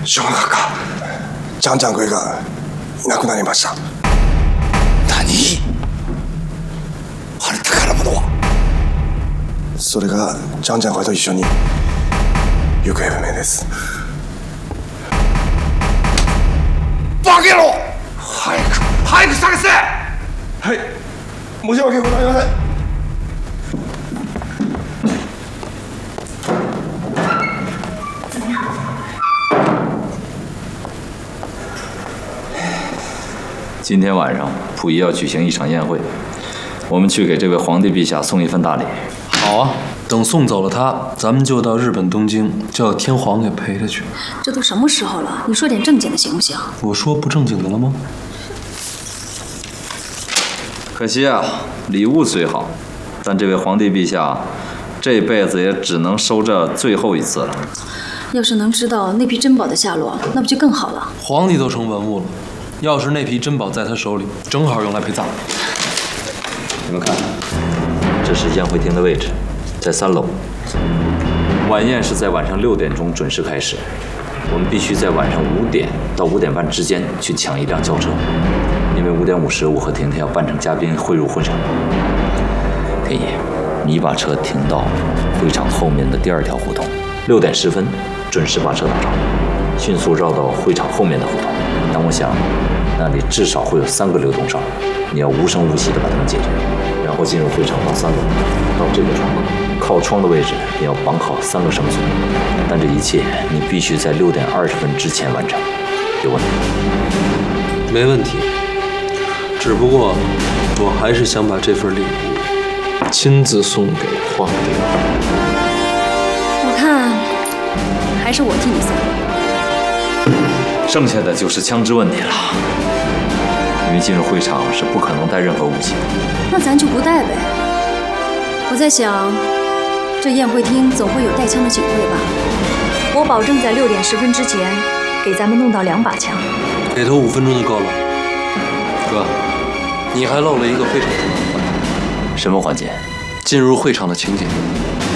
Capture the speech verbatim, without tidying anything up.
小学閣下、ジャンジャン君がいなくなりました。 何？あれ宝物は？ それがジャンジャン君と一緒に行方不明です。 バカ野郎！早く早く探せ！ はい、申し訳ございません。 今天晚上溥仪要举行一场宴会，我们去给这位皇帝陛下送一份大礼。 好啊，等送走了他，咱们就到日本东京，叫天皇给陪着去。 这都什么时候了？你说点正经的行不行？ 我说不正经的了吗？ 可惜啊，礼物虽好，但这位皇帝陛下这辈子也只能收这最后一次了。 要是能知道那批珍宝的下落，那不就更好了？ 皇帝都成文物了。要是那批珍宝在他手里，正好用来陪葬。 你们看，这是宴会厅的位置，在三楼。晚宴是在晚上六点钟准时开始，我们必须在晚上五点到五点半之间去抢一辆轿车，因为五点五十我和婷婷要扮成嘉宾汇入会场。婷宜，你把车停到会场后面的第二条胡同，六点十分准时把车打着，迅速绕到会场后面的胡同。但我想，那里至少会有三个流动哨，你要无声无息地把它们解决，然后进入会场到三楼，到这个窗口，靠窗的位置你要绑好三个绳索。但这一切你必须在六点二十分之前完成，有问题吗？ 没问题，只不过我还是想把这份礼物亲自送给皇帝。 我看还是我替你送。 剩下的就是枪支问题了，因为进入会场是不可能带任何武器的。 那咱就不带呗。我在想，这宴会厅总会有带枪的警卫吧？我保证在六点十分之前给咱们弄到两把枪。 给头五分钟就够了。哥，你还漏了一个非常重要的环节。 什么环节？ 进入会场的情景。